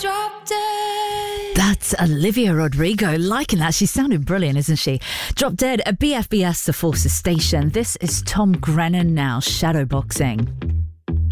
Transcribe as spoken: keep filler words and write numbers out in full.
Drop Dead. That's Olivia Rodrigo. Liking that. She sounded brilliant, isn't she? Drop Dead, a B F B S, The Forces Station. This is Tom Grennan now, Shadowboxing.